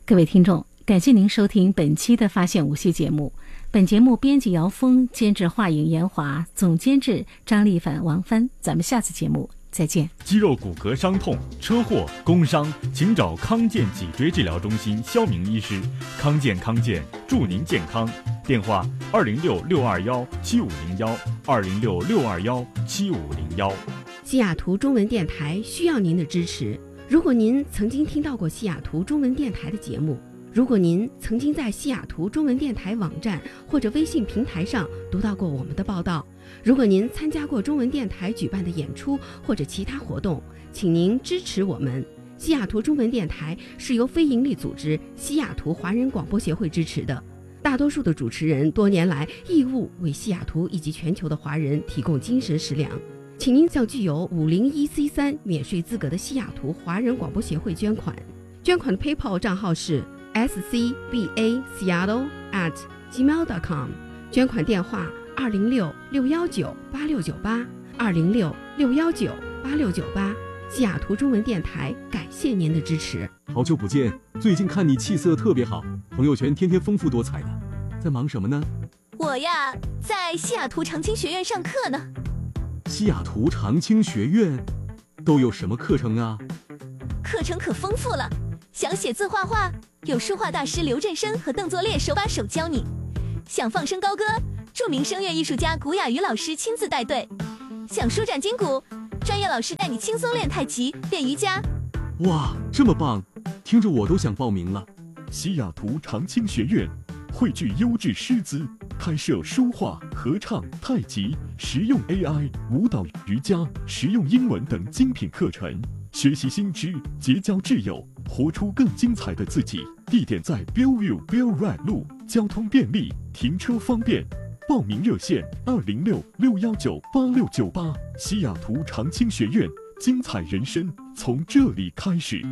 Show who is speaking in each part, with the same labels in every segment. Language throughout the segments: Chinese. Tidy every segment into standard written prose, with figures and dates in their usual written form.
Speaker 1: 各位听众，感谢您收听本期的发现无锡节目。本节目编辑姚峰，监制华影严华，总监制张丽凡、王帆。咱们下次节目再见。
Speaker 2: 肌肉骨骼伤痛、车祸、工伤，请找康健脊椎治疗中心肖明医师。康健祝您健康。电话206-621-7501，206-621-7501。
Speaker 3: 西雅图中文电台需要您的支持。如果您曾经听到过西雅图中文电台的节目，如果您曾经在西雅图中文电台网站或者微信平台上读到过我们的报道，如果您参加过中文电台举办的演出或者其他活动，请您支持我们。西雅图中文电台是由非营利组织西雅图华人广播协会支持的，大多数的主持人多年来义务为西雅图以及全球的华人提供精神食粮。请您向具有501C3免税资格的西雅图华人广播协会捐款。捐款的 PayPal 账号是scbaseattle@gmail.com， 捐款电话206-619-8698 206-619-8698。西雅图中文电台感谢您的支持。
Speaker 4: 好久不见，最近看你气色特别好，朋友圈天天丰富多彩的，在忙什么呢？
Speaker 5: 我呀，在西雅图长青学院上课呢。
Speaker 4: 西雅图长青学院都有什么课程啊？
Speaker 5: 课程可丰富了，想写字画画，有书画大师刘振生和邓作烈手把手教你；想放声高歌，著名声乐艺术家古雅瑜老师亲自带队；想舒展筋骨，专业老师带你轻松练太极、练瑜伽。
Speaker 4: 哇，这么棒，听着我都想报名了。
Speaker 2: 西雅图长青学院汇聚优质师资，开设书画、合唱、太极、实用 AI、舞蹈、瑜伽、实用英文等精品课程，学习新知，结交挚友，活出更精彩的自己。地点在 Bellevue Bell Ride 路，交通便利，停车方便。报名热线206-619-8698。西雅图长青学院，精彩人生从这里开始。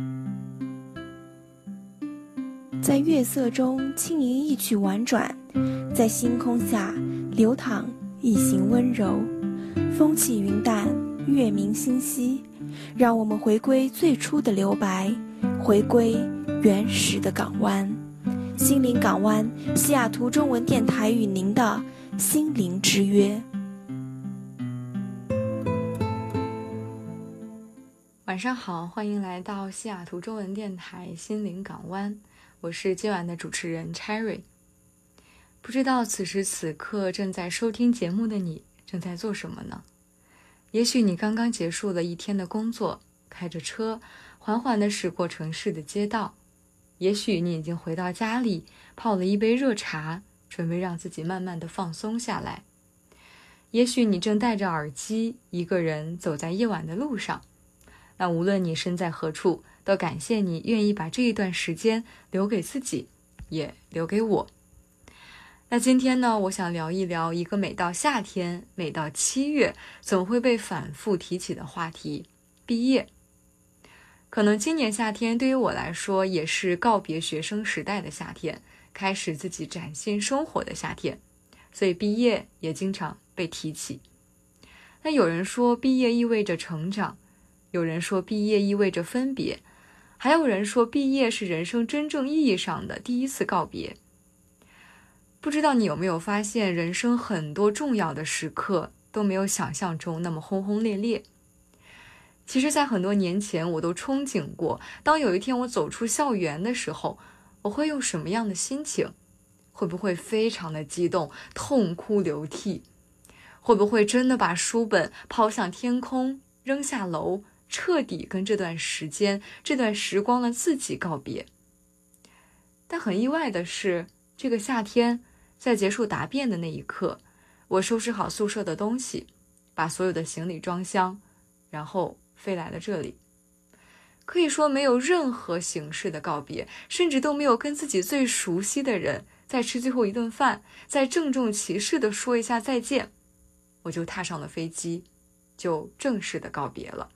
Speaker 6: 在月色中轻盈一曲婉转，在星空下流淌一行温柔。风起云淡，月明星稀，让我们回归最初的留白，回归原始的港湾。心灵港湾，西雅图中文电台与您的心灵之约。
Speaker 7: 晚上好，欢迎来到西雅图中文电台心灵港湾，我是今晚的主持人 Cherry。 不知道此时此刻正在收听节目的你正在做什么呢？也许你刚刚结束了一天的工作，开着车缓缓地驶过城市的街道，也许你已经回到家里泡了一杯热茶，准备让自己慢慢地放松下来。也许你正戴着耳机，一个人走在夜晚的路上。那无论你身在何处，都感谢你愿意把这一段时间留给自己，也留给我。那今天呢，我想聊一聊一个每到夏天，每到7月总会被反复提起的话题——毕业。可能今年夏天对于我来说也是告别学生时代的夏天，开始自己崭新生活的夏天，所以毕业也经常被提起。那有人说毕业意味着成长，有人说毕业意味着分别，还有人说毕业是人生真正意义上的第一次告别。不知道你有没有发现，人生很多重要的时刻都没有想象中那么轰轰烈烈。其实在很多年前我都憧憬过，当有一天我走出校园的时候，我会用什么样的心情？会不会非常的激动，痛哭流涕？会不会真的把书本抛向天空，扔下楼，彻底跟这段时间、这段时光的自己告别？但很意外的是，这个夏天在结束答辩的那一刻，我收拾好宿舍的东西，把所有的行李装箱，然后飞来了这里。可以说没有任何形式的告别，甚至都没有跟自己最熟悉的人再吃最后一顿饭，再郑重其事地说一下再见，我就踏上了飞机，就正式的告别了。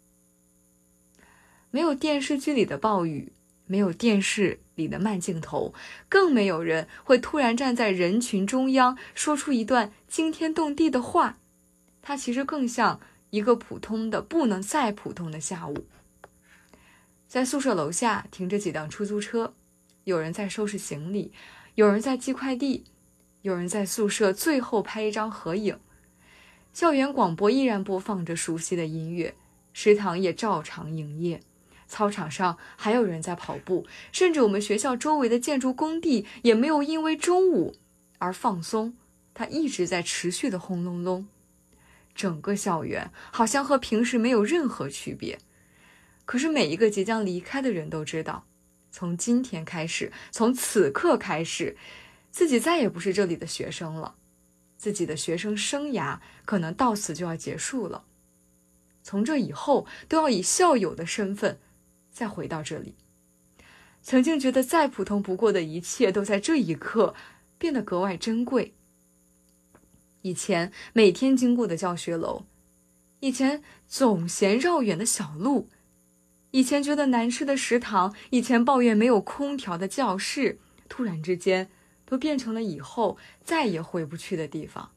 Speaker 7: 没有电视剧里的暴雨，没有电视里的慢镜头，更没有人会突然站在人群中央说出一段惊天动地的话。它其实更像一个普通的不能再普通的下午。在宿舍楼下停着几辆出租车， 有人在收拾行李，有人在寄快递，有人在宿舍最后拍一张合影。校园广播依然播放着熟悉的音乐，食堂也照常营业，操场上还有人在跑步，甚至我们学校周围的建筑工地也没有因为中午而放松，它一直在持续的轰隆隆。整个校园好像和平时没有任何区别。可是每一个即将离开的人都知道，从今天开始，从此刻开始，自己再也不是这里的学生了，自己的学生生涯可能到此就要结束了。从这以后都要以校友的身份再回到这里。曾经觉得再普通不过的一切都在这一刻变得格外珍贵。以前每天经过的教学楼，以前总嫌绕远的小路，以前觉得难吃的食堂，以前抱怨没有空调的教室，突然之间都变成了以后再也回不去的地方。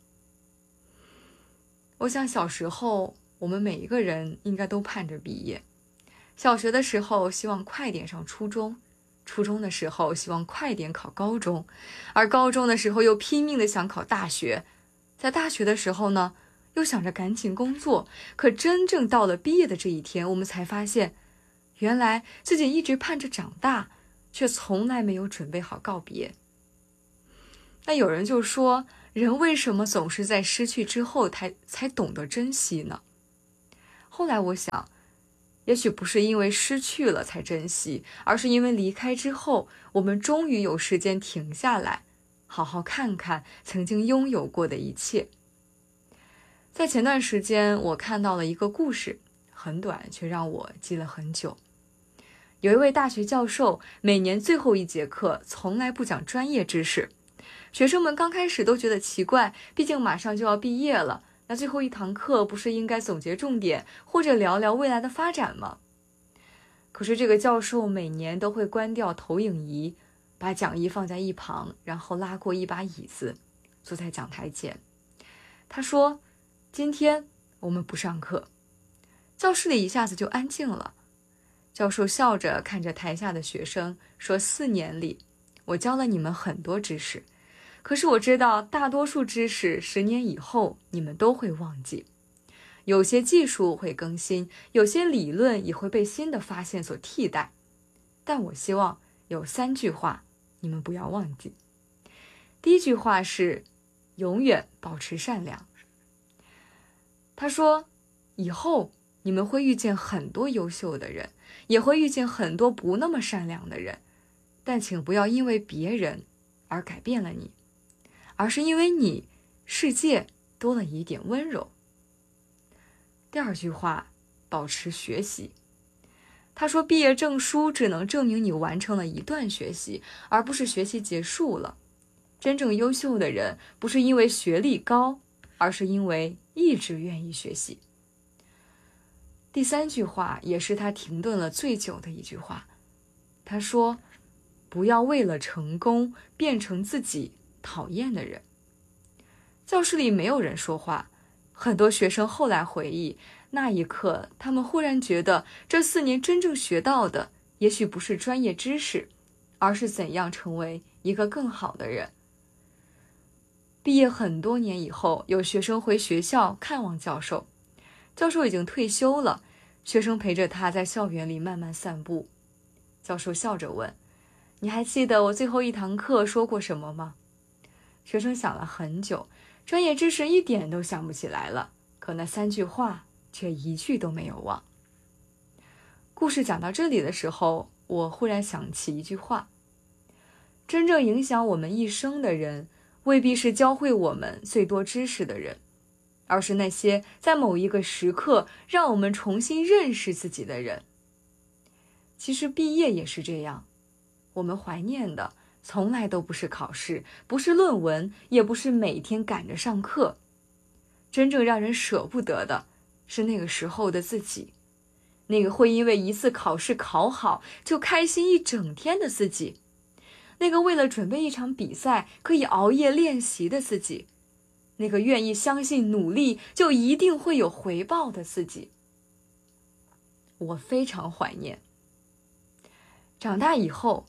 Speaker 7: 我想小时候我们每一个人应该都盼着毕业。小学的时候希望快点上初中，初中的时候希望快点考高中，而高中的时候又拼命的想考大学，在大学的时候呢，又想着赶紧工作。可真正到了毕业的这一天，我们才发现，原来自己一直盼着长大，却从来没有准备好告别。那有人就说，人为什么总是在失去之后才懂得珍惜呢？后来我想，也许不是因为失去了才珍惜，而是因为离开之后，我们终于有时间停下来，好好看看曾经拥有过的一切。在前段时间，我看到了一个故事，很短，却让我记了很久。有一位大学教授，每年最后一节课从来不讲专业知识。学生们刚开始都觉得奇怪，毕竟马上就要毕业了，那最后一堂课不是应该总结重点，或者聊聊未来的发展吗？可是这个教授每年都会关掉投影仪，把讲义放在一旁，然后拉过一把椅子，坐在讲台前。他说，今天我们不上课。教室里一下子就安静了。教授笑着看着台下的学生说，4年里我教了你们很多知识，可是我知道大多数知识10年以后你们都会忘记。有些技术会更新，有些理论也会被新的发现所替代，但我希望有3句话你们不要忘记。第一句话是永远保持善良。他说，以后你们会遇见很多优秀的人，也会遇见很多不那么善良的人，但请不要因为别人而改变了你，而是因为你，世界多了一点温柔。第二句话，保持学习。他说，毕业证书只能证明你完成了一段学习，而不是学习结束了。真正优秀的人，不是因为学历高，而是因为一直愿意学习。第3句话也是他停顿了最久的一句话。他说，不要为了成功变成自己讨厌的人。教室里没有人说话，很多学生后来回忆，那一刻他们忽然觉得这4年真正学到的也许不是专业知识，而是怎样成为一个更好的人。毕业很多年以后，有学生回学校看望教授，教授已经退休了，学生陪着他在校园里慢慢散步。教授笑着问，你还记得我最后一堂课说过什么吗？学生想了很久，专业知识一点都想不起来了，可那3句话却一句都没有忘。故事讲到这里的时候，我忽然想起一句话，真正影响我们一生的人，未必是教会我们最多知识的人，而是那些在某一个时刻让我们重新认识自己的人。其实毕业也是这样，我们怀念的从来都不是考试，不是论文，也不是每天赶着上课。真正让人舍不得的是那个时候的自己，那个会因为一次考试考好就开心一整天的自己，那个为了准备一场比赛可以熬夜练习的自己，那个愿意相信努力就一定会有回报的自己。我非常怀念。长大以后，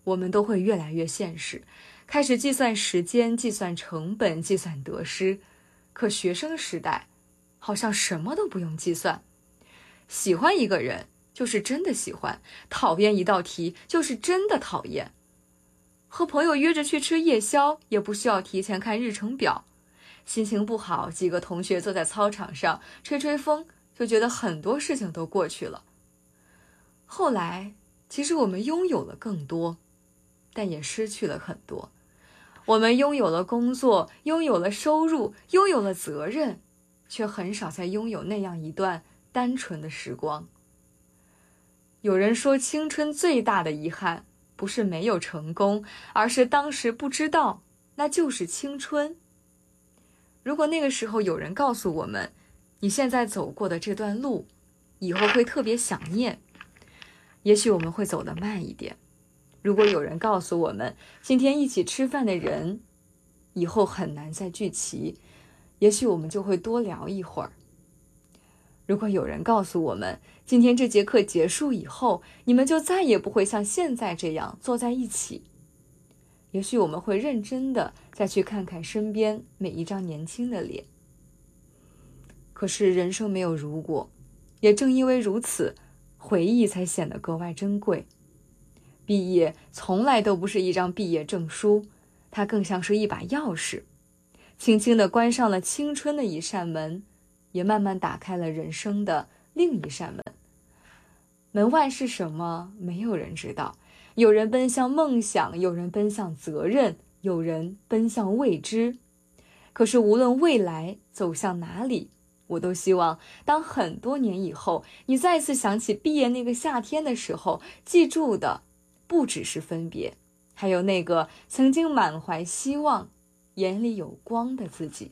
Speaker 7: 我们都会越来越现实，开始计算时间、计算成本、计算得失。可学生时代好像什么都不用计算，喜欢一个人就是真的喜欢，讨厌一道题就是真的讨厌。和朋友约着去吃夜宵，也不需要提前看日程表。心情不好，几个同学坐在操场上吹吹风，就觉得很多事情都过去了。后来，其实我们拥有了更多，但也失去了很多。我们拥有了工作，拥有了收入，拥有了责任，却很少再拥有那样一段单纯的时光。有人说，青春最大的遗憾不是没有成功，而是当时不知道那就是青春。如果那个时候有人告诉我们，你现在走过的这段路以后会特别想念，也许我们会走得慢一点。如果有人告诉我们，今天一起吃饭的人以后很难再聚齐，也许我们就会多聊一会儿。如果有人告诉我们，今天这节课结束以后，你们就再也不会像现在这样坐在一起，也许我们会认真的再去看看身边每一张年轻的脸。可是人生没有如果，也正因为如此，回忆才显得格外珍贵。毕业从来都不是一张毕业证书，它更像是一把钥匙，轻轻地关上了青春的一扇门，也慢慢打开了人生的另一扇门。门外是什么，没有人知道。有人奔向梦想，有人奔向责任，有人奔向未知。可是无论未来走向哪里，我都希望当很多年以后，你再次想起毕业那个夏天的时候，记住的不只是分别，还有那个曾经满怀希望、眼里有光的自己。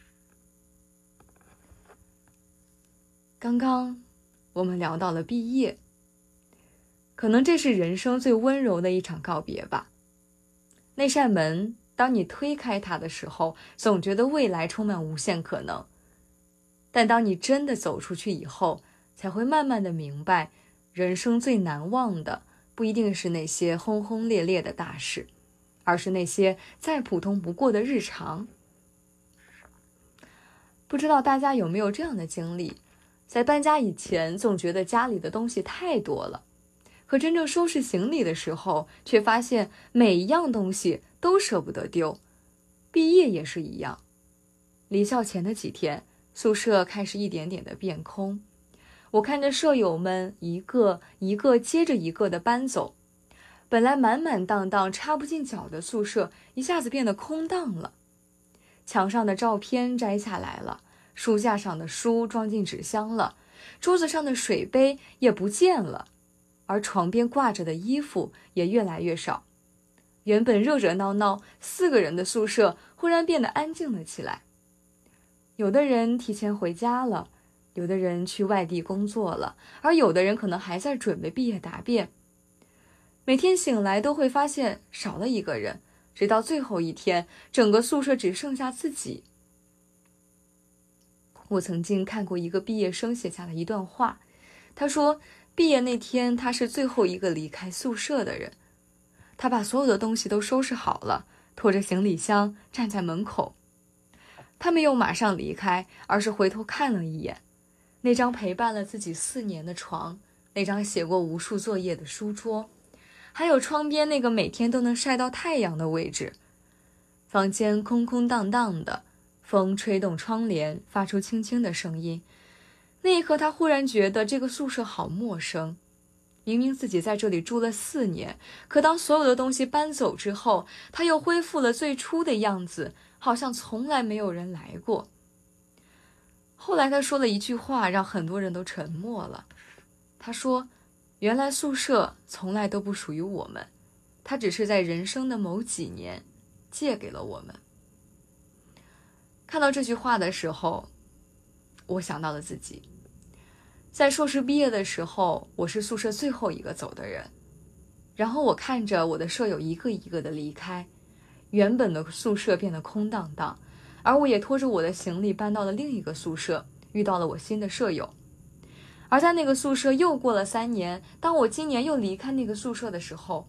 Speaker 7: 刚刚我们聊到了毕业，可能这是人生最温柔的一场告别吧。那扇门，当你推开它的时候，总觉得未来充满无限可能。但当你真的走出去以后，才会慢慢的明白，人生最难忘的不一定是那些轰轰烈烈的大事，而是那些再普通不过的日常。不知道大家有没有这样的经历，在搬家以前总觉得家里的东西太多了，可真正收拾行李的时候，却发现每一样东西都舍不得丢。毕业也是一样，离校前的几天，宿舍开始一点点的变空。我看着舍友们一个一个接着一个的搬走，本来满满当当插不进脚的宿舍一下子变得空荡了。墙上的照片摘下来了，书架上的书装进纸箱了，桌子上的水杯也不见了，而床边挂着的衣服也越来越少。原本热热闹闹4个人的宿舍忽然变得安静了起来。有的人提前回家了，有的人去外地工作了，而有的人可能还在准备毕业答辩。每天醒来都会发现少了一个人，直到最后一天，整个宿舍只剩下自己。我曾经看过一个毕业生写下的一段话，他说，毕业那天他是最后一个离开宿舍的人，他把所有的东西都收拾好了，拖着行李箱站在门口。他没有马上离开，而是回头看了一眼那张陪伴了自己4年的床，那张写过无数作业的书桌，还有窗边那个每天都能晒到太阳的位置。房间空空荡荡的，风吹动窗帘，发出轻轻的声音。那一刻，他忽然觉得这个宿舍好陌生。明明自己在这里住了4年，可当所有的东西搬走之后，他又恢复了最初的样子，好像从来没有人来过。后来他说了一句话，让很多人都沉默了。他说，原来宿舍从来都不属于我们，它只是在人生的某几年借给了我们。看到这句话的时候，我想到了自己。在硕士毕业的时候，我是宿舍最后一个走的人，然后我看着我的舍友一个一个的离开，原本的宿舍变得空荡荡，而我也拖着我的行李搬到了另一个宿舍，遇到了我新的舍友。而在那个宿舍又过了3年，当我今年又离开那个宿舍的时候，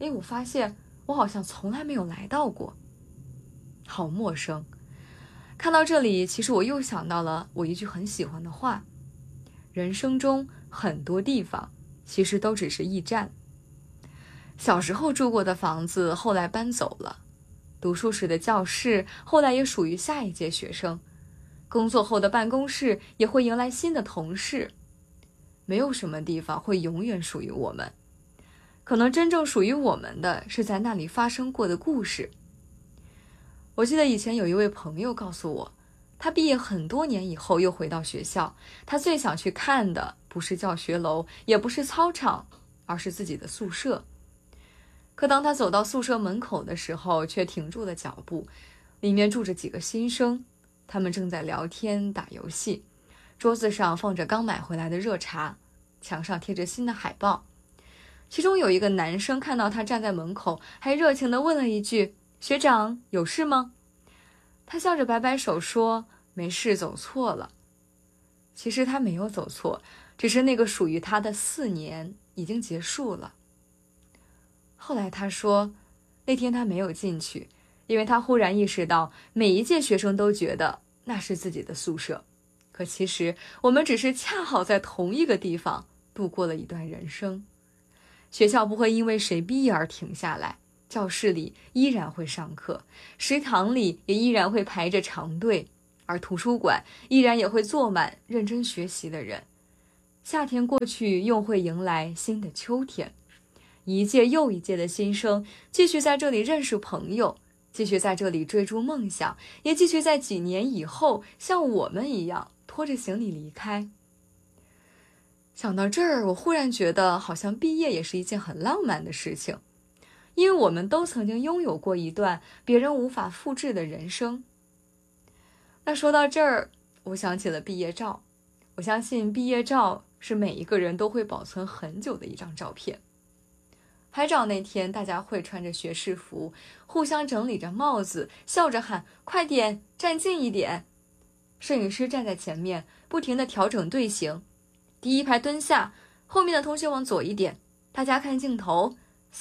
Speaker 7: 我发现我好像从来没有来到过，好陌生。看到这里，其实我又想到了我一句很喜欢的话：人生中很多地方其实都只是驿站。小时候住过的房子后来搬走了，读书时的教室后来也属于下一届学生，工作后的办公室也会迎来新的同事。没有什么地方会永远属于我们，可能真正属于我们的是在那里发生过的故事。我记得以前有一位朋友告诉我，他毕业很多年以后又回到学校，他最想去看的不是教学楼，也不是操场，而是自己的宿舍。可当他走到宿舍门口的时候，却停住了脚步。里面住着几个新生，他们正在聊天打游戏，桌子上放着刚买回来的热茶，墙上贴着新的海报。其中有一个男生看到他站在门口，还热情地问了一句：学长，有事吗？他笑着摆摆手说：没事，走错了。其实他没有走错，只是那个属于他的4年已经结束了。后来他说，那天他没有进去，因为他忽然意识到，每一届学生都觉得那是自己的宿舍，可其实我们只是恰好在同一个地方度过了一段人生。学校不会因为谁毕业而停下来，教室里依然会上课，食堂里也依然会排着长队，而图书馆依然也会坐满认真学习的人。夏天过去，又会迎来新的秋天。一届又一届的新生继续在这里认识朋友，继续在这里追逐梦想，也继续在几年以后像我们一样拖着行李离开。想到这儿，我忽然觉得好像毕业也是一件很浪漫的事情，因为我们都曾经拥有过一段别人无法复制的人生。那说到这儿，我想起了毕业照。我相信毕业照是每一个人都会保存很久的一张照片。拍照那天，大家会穿着学士服，互相整理着帽子，笑着喊：快点，站近一点。摄影师站在前面，不停地调整队形。第一排蹲下，后面的同学往左一点，大家看镜头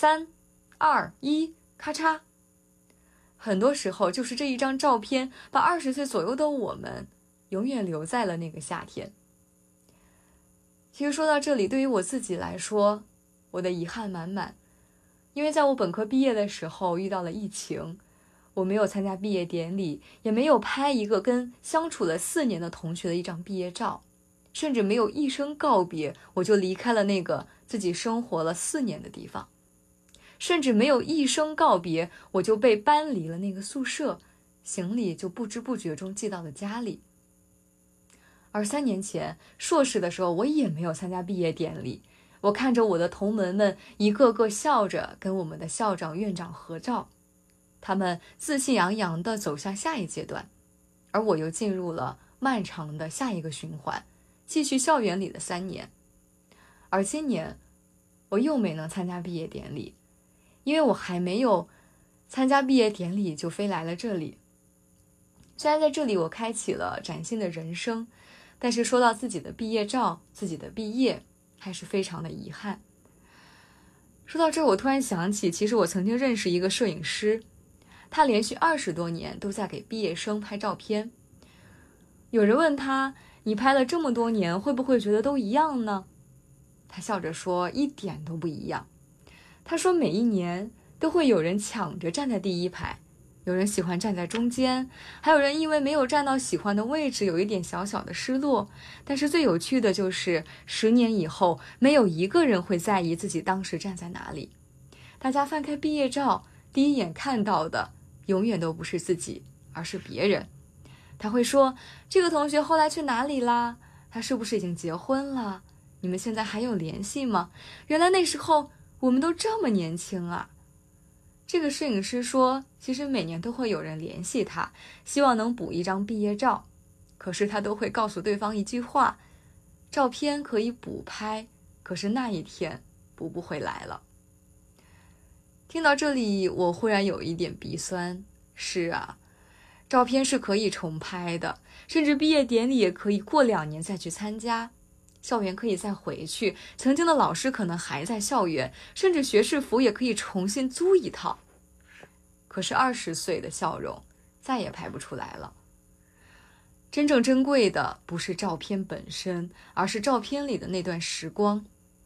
Speaker 7: ，3、2、1，咔嚓。很多时候就是这一张照片，把20岁左右的我们永远留在了那个夏天。其实说到这里，对于我自己来说，我的遗憾满满。因为在我本科毕业的时候遇到了疫情，我没有参加毕业典礼，也没有拍一个跟相处了4年的同学的一张毕业照，甚至没有一声告别，我就离开了那个自己生活了4年的地方，甚至没有一声告别，我就被搬离了那个宿舍，行李就不知不觉中寄到了家里。而3年前硕士的时候，我也没有参加毕业典礼，我看着我的同门们一个个笑着跟我们的校长院长合照，他们自信洋洋地走向下一阶段，而我又进入了漫长的下一个循环，继续校园里的3年。而今年我又没能参加毕业典礼，因为我还没有参加毕业典礼就飞来了这里。虽然在这里我开启了崭新的人生，但是说到自己的毕业照，自己的毕业还是非常的遗憾。说到这儿，我突然想起，其实我曾经认识一个摄影师，他连续20多年都在给毕业生拍照片。有人问他，你拍了这么多年，会不会觉得都一样呢？他笑着说，一点都不一样。他说每一年都会有人抢着站在第一排，有人喜欢站在中间，还有人因为没有站到喜欢的位置有一点小小的失落。但是最有趣的就是10年以后，没有一个人会在意自己当时站在哪里。大家翻开毕业照，第一眼看到的永远都不是自己，而是别人。他会说，这个同学后来去哪里啦？他是不是已经结婚了？你们现在还有联系吗？原来那时候我们都这么年轻啊。这个摄影师说，其实每年都会有人联系他，希望能补一张毕业照，可是他都会告诉对方一句话，照片可以补拍，可是那一天补不回来了。听到这里，我忽然有一点鼻酸。是啊，照片是可以重拍的，甚至毕业典礼也可以过2年再去参加。 校园可以再回去，曾经的老师可能还在校园，甚至学士服也可以重新租一套。可是20岁的笑容再也拍不出来了。真正珍贵的不是照片本身，而是照片里的那段时光。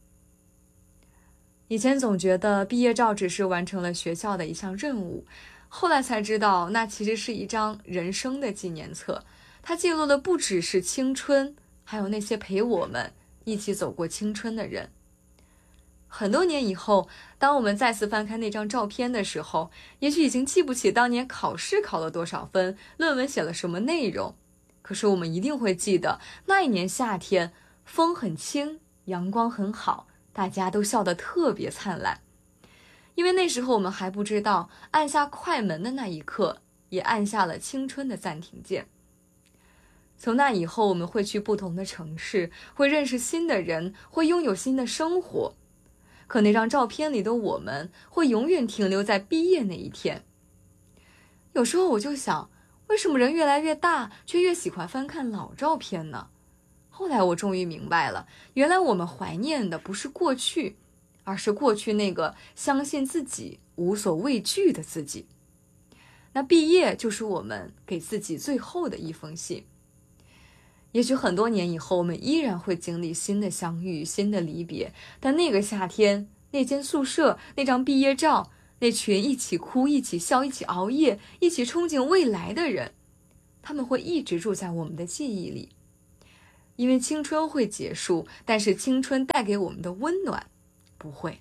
Speaker 7: 以前总觉得毕业照只是完成了学校的一项任务，后来才知道那其实是一张人生的纪念册，它记录的不只是青春，还有那些陪我们一起走过青春的人。很多年以后，当我们再次翻开那张照片的时候，也许已经记不起当年考试考了多少分，论文写了什么内容，可是我们一定会记得那一年夏天，风很轻，阳光很好，大家都笑得特别灿烂。因为那时候我们还不知道，按下快门的那一刻，也按下了青春的暂停键。从那以后，我们会去不同的城市，会认识新的人，会拥有新的生活。可那张照片里的我们，会永远停留在毕业那一天。有时候我就想，为什么人越来越大，却越喜欢翻看老照片呢？后来我终于明白了，原来我们怀念的不是过去，而是过去那个相信自己、无所畏惧的自己。那毕业就是我们给自己最后的一封信。也许很多年以后，我们依然会经历新的相遇、新的离别，但那个夏天，那间宿舍，那张毕业照，那群一起哭、一起笑、一起熬夜、一起憧憬未来的人，他们会一直住在我们的记忆里。因为青春会结束，但是青春带给我们的温暖不会。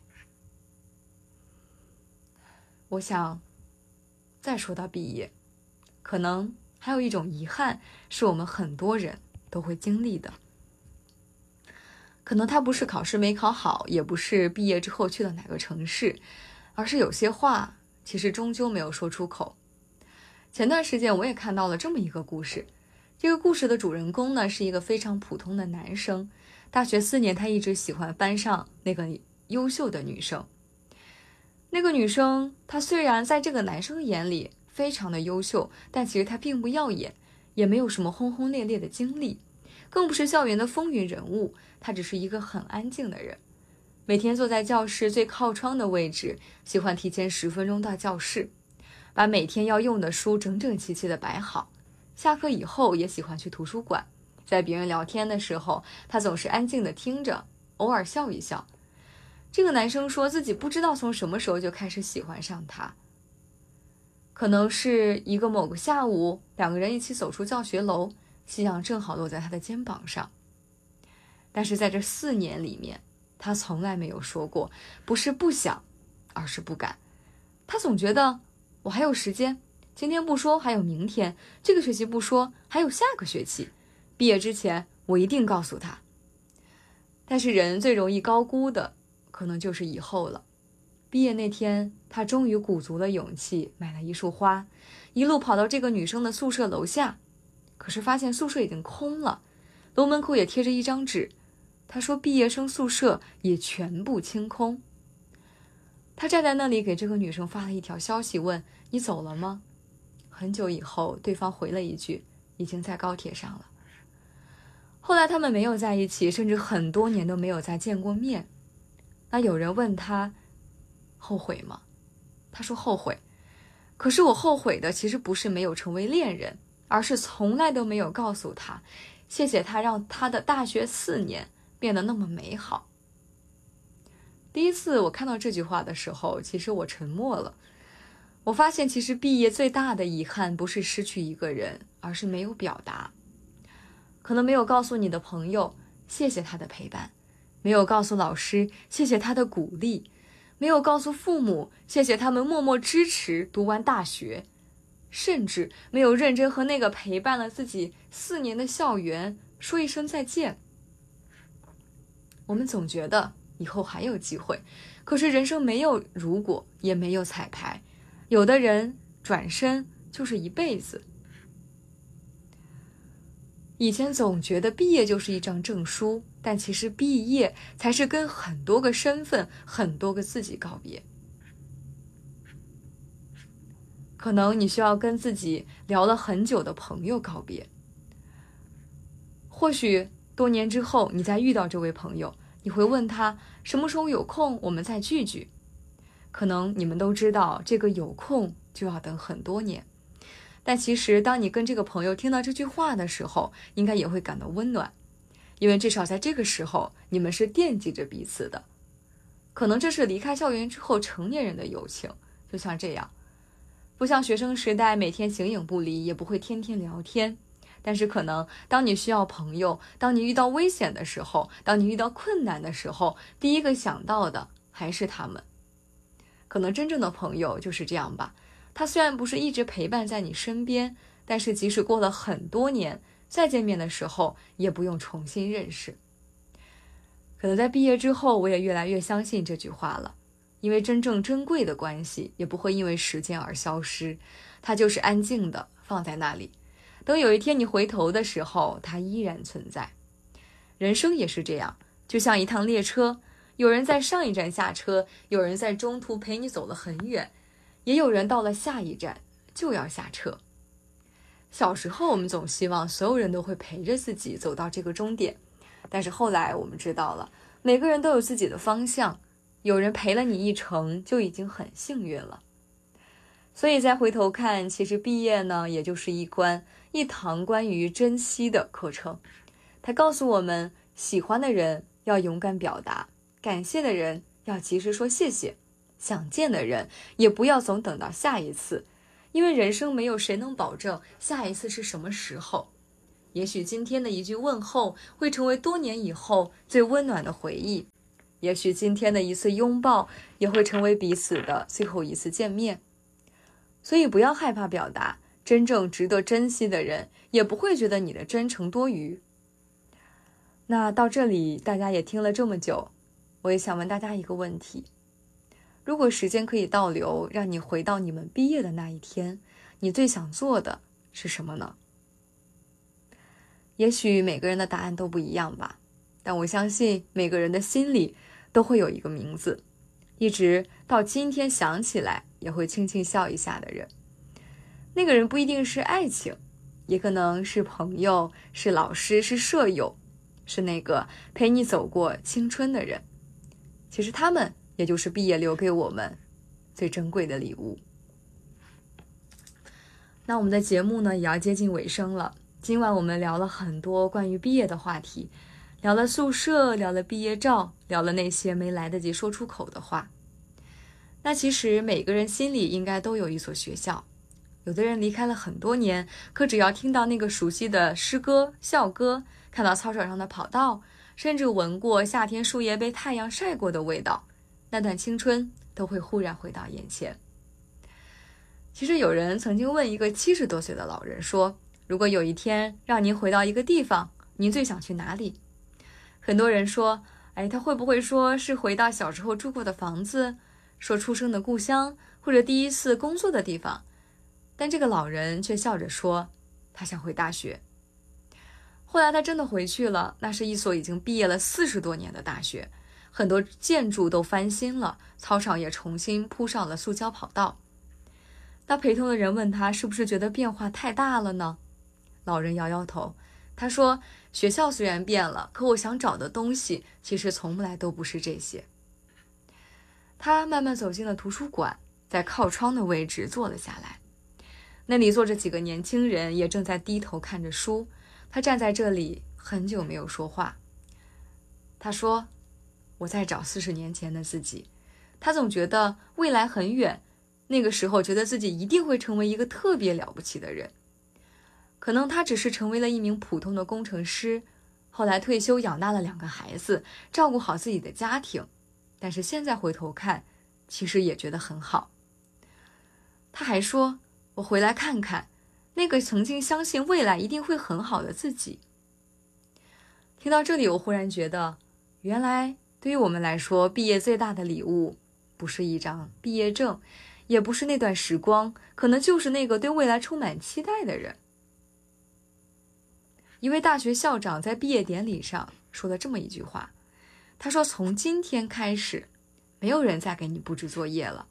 Speaker 7: 我想再说到毕业，可能还有一种遗憾，是我们很多人都会经历的。可能它不是考试没考好，也不是毕业之后去了哪个城市，而是有些话其实终究没有说出口。前段时间我也看到了这么一个故事，这个故事的主人公呢，是一个非常普通的男生。大学4年，他一直喜欢班上那个优秀的女生。那个女生，她虽然在这个男生眼里非常的优秀，但其实她并不耀眼，也没有什么轰轰烈烈的经历，更不是校园的风云人物。她只是一个很安静的人，每天坐在教室最靠窗的位置，喜欢提前10分钟到教室，把每天要用的书整整齐齐的摆好。下课以后也喜欢去图书馆，在别人聊天的时候，他总是安静地听着，偶尔笑一笑。这个男生说自己不知道从什么时候就开始喜欢上他，可能是某个下午，2个人一起走出教学楼，夕阳正好落在他的肩膀上。但是在这4年里面，他从来没有说过，不是不想，而是不敢。他总觉得我还有时间，今天不说还有明天，这个学期不说还有下个学期，毕业之前我一定告诉他。但是人最容易高估的可能就是以后了。毕业那天，他终于鼓足了勇气买了一束花，一路跑到这个女生的宿舍楼下，可是发现宿舍已经空了，楼门口也贴着一张纸，他说毕业生宿舍也全部清空。他站在那里给这个女生发了一条消息，问你走了吗？很久以后，对方回了一句，已经在高铁上了。后来他们没有在一起，甚至很多年都没有再见过面。那有人问他后悔吗？他说后悔。可是我后悔的其实不是没有成为恋人，而是从来都没有告诉他，谢谢他让他的大学4年变得那么美好。第一次我看到这句话的时候，其实我沉默了。我发现其实毕业最大的遗憾不是失去一个人，而是没有表达。可能没有告诉你的朋友谢谢他的陪伴，没有告诉老师谢谢他的鼓励，没有告诉父母谢谢他们默默支持读完大学，甚至没有认真和那个陪伴了自己4年的校园说一声再见。我们总觉得以后还有机会，可是人生没有如果，也没有彩排，有的人转身就是一辈子。以前总觉得毕业就是一张证书，但其实毕业才是跟很多个身份、很多个自己告别。可能你需要跟自己聊了很久的朋友告别，或许多年之后你再遇到这位朋友，你会问他什么时候有空我们再聚聚。可能你们都知道这个有空就要等很多年，但其实当你跟这个朋友听到这句话的时候，应该也会感到温暖，因为至少在这个时候你们是惦记着彼此的。可能这是离开校园之后成年人的友情，就像这样，不像学生时代每天形影不离，也不会天天聊天，但是可能当你需要朋友，当你遇到危险的时候，当你遇到困难的时候，第一个想到的还是他们。可能真正的朋友就是这样吧，他虽然不是一直陪伴在你身边，但是即使过了很多年，再见面的时候也不用重新认识。可能在毕业之后，我也越来越相信这句话了，因为真正珍贵的关系也不会因为时间而消失，它就是安静的放在那里，等有一天你回头的时候，它依然存在。人生也是这样，就像一趟列车，有人在上一站下车，有人在中途陪你走了很远，也有人到了下一站就要下车。小时候我们总希望所有人都会陪着自己走到这个终点，但是后来我们知道了，每个人都有自己的方向，有人陪了你一程就已经很幸运了。所以再回头看，其实毕业呢，也就是一堂关于珍惜的课程。它告诉我们，喜欢的人要勇敢表达，感谢的人要及时说谢谢，想见的人也不要总等到下一次，因为人生没有谁能保证下一次是什么时候。也许今天的一句问候会成为多年以后最温暖的回忆，也许今天的一次拥抱也会成为彼此的最后一次见面。所以不要害怕表达，真正值得珍惜的人也不会觉得你的真诚多余。那到这里大家也听了这么久，我也想问大家一个问题，如果时间可以倒流，让你回到你们毕业的那一天，你最想做的是什么呢？也许每个人的答案都不一样吧，但我相信每个人的心里都会有一个名字，一直到今天想起来也会轻轻笑一下的人。那个人不一定是爱情，也可能是朋友，是老师，是舍友，是那个陪你走过青春的人。其实他们也就是毕业留给我们最珍贵的礼物。那我们的节目呢，也要接近尾声了。今晚我们聊了很多关于毕业的话题，聊了宿舍，聊了毕业照，聊了那些没来得及说出口的话。那其实每个人心里应该都有一所学校，有的人离开了很多年，可只要听到那个熟悉的诗歌、校歌，看到操场上的跑道，甚至闻过夏天树叶被太阳晒过的味道，那段青春都会忽然回到眼前。其实有人曾经问一个70多岁的老人说，如果有一天让您回到一个地方，您最想去哪里？很多人说，他会不会说是回到小时候住过的房子，说出生的故乡，或者第一次工作的地方？但这个老人却笑着说，他想回大学。后来他真的回去了，那是一所已经毕业了40多年的大学，很多建筑都翻新了，操场也重新铺上了塑胶跑道。那陪同的人问他，是不是觉得变化太大了呢？老人摇摇头，他说，学校虽然变了，可我想找的东西其实从来都不是这些。他慢慢走进了图书馆，在靠窗的位置坐了下来，那里坐着几个年轻人，也正在低头看着书。他站在这里很久没有说话。他说，我在找40年前的自己。他总觉得未来很远，那个时候觉得自己一定会成为一个特别了不起的人。可能他只是成为了一名普通的工程师，后来退休养大了2个孩子，照顾好自己的家庭，但是现在回头看，其实也觉得很好。他还说，我回来看看那个曾经相信未来一定会很好的自己。听到这里，我忽然觉得，原来对于我们来说，毕业最大的礼物不是一张毕业证，也不是那段时光，可能就是那个对未来充满期待的人。一位大学校长在毕业典礼上说了这么一句话，他说，从今天开始，没有人再给你布置作业了，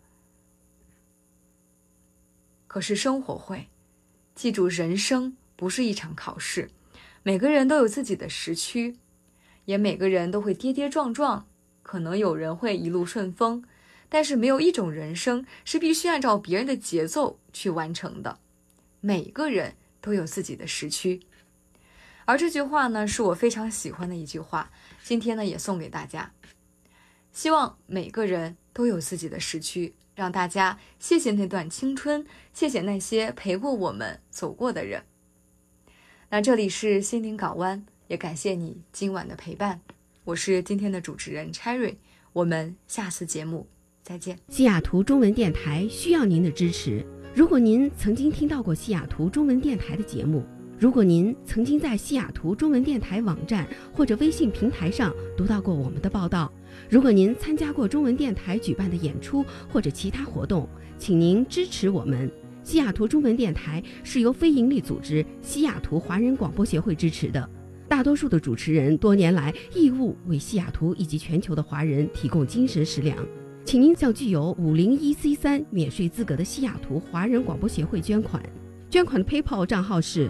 Speaker 7: 可是生活会。记住，人生不是一场考试， 每个人都有自己的时区，也每个人都会跌跌撞撞，可能有人会一路顺风，但是没有一种人生是必须按照别人的节奏去完成的。每个人都有自己的时区。而这句话呢，是我非常喜欢的一句话，今天呢也送给大家。希望每个人都有自己的时区，让大家谢谢那段青春，谢谢那些陪过我们走过的人。那这里是心灵港湾，也感谢你今晚的陪伴。我是今天的主持人 Cherry， 我们下次节目再见。
Speaker 3: 西雅图中文电台需要您的支持。如果您曾经听到过西雅图中文电台的节目，如果您曾经在西雅图中文电台网站或者微信平台上读到过我们的报道，如果您参加过中文电台举办的演出或者其他活动，请您支持我们。西雅图中文电台是由非营利组织西雅图华人广播协会支持的，大多数的主持人多年来义务为西雅图以及全球的华人提供精神食粮。请您向具有501C3免税资格的西雅图华人广播协会捐款。捐款的 PayPal 账号是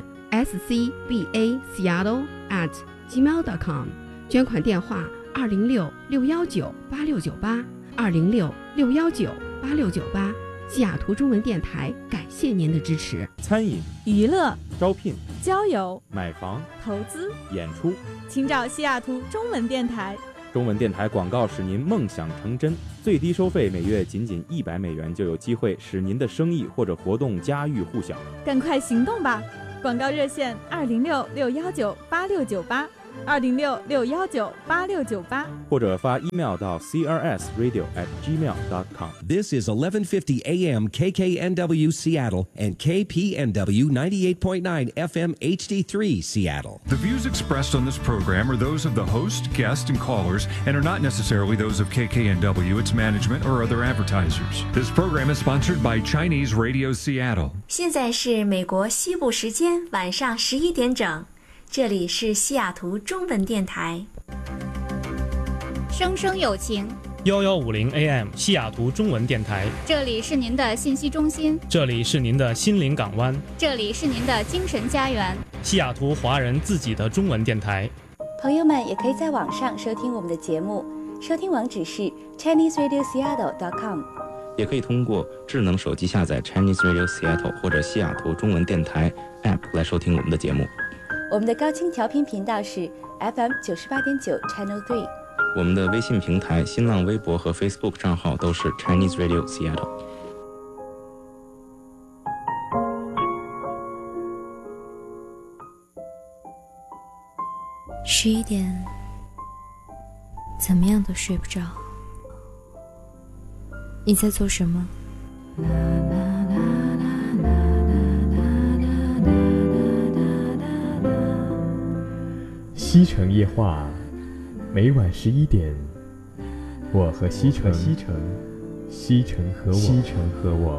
Speaker 3: scbaseattle@gmail.com， 捐款电话206-619-8698 206-619-8698。西雅图中文电台感谢您的支持。
Speaker 8: 餐饮、
Speaker 9: 娱乐、
Speaker 8: 招聘、
Speaker 9: 交友、
Speaker 8: 买房、
Speaker 9: 投资、
Speaker 8: 演出，
Speaker 9: 请找西雅图中文电台。
Speaker 8: 中文电台广告使您梦想成真，最低收费每月仅$100就有机会使您的生意或者活动家喻户晓。
Speaker 9: 赶快行动吧！广告热线206-619-8698 206-619-8698，
Speaker 8: 或者发 email 到 crsradio@gmail.com。
Speaker 10: This is 1150 AM KKNW Seattle and KPNW 98.9 FM HD3 Seattle.
Speaker 11: The views expressed on this program are those of the host, guests, and callers, and are not necessarily those of KKNW, its management, or other advertisers. This program is sponsored by Chinese Radio Seattle.
Speaker 12: 现在是美国西部时间晚上11点整。这里是西雅图中文电台，
Speaker 13: 声声有情
Speaker 14: 1150 AM 西雅图中文电台，
Speaker 13: 这里是您的信息中心，
Speaker 14: 这里是您的心灵港湾，
Speaker 13: 这里是您的精神家园，
Speaker 14: 西雅图华人自己的中文电台。
Speaker 15: 朋友们也可以在网上收听我们的节目，收听网址是 ChineseRadioSeattle.com，
Speaker 16: 也可以通过智能手机下载 Chinese Radio Seattle 或者西雅图中文电台 App 来收听我们的节目。
Speaker 15: 我们的高清调频频道是 FM 98.9 Channel 3。
Speaker 16: 我们的微信平台、新浪微博和 Facebook 账号都是 Chinese Radio Seattle。
Speaker 17: 11点，怎么样都睡不着。你在做什么？
Speaker 18: 西城夜话，每晚11点，我和西城，西城和我。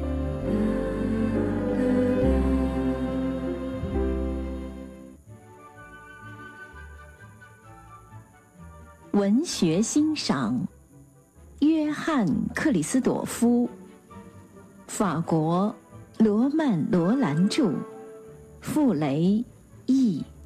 Speaker 19: 文学欣赏，约翰·克里斯朵夫，法国罗曼·罗兰著，傅雷译。